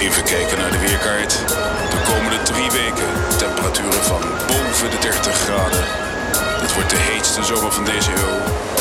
Even kijken naar de weerkaart. De komende 3 weken temperaturen van boven de 30 graden. Het wordt de heetste zomer van deze eeuw.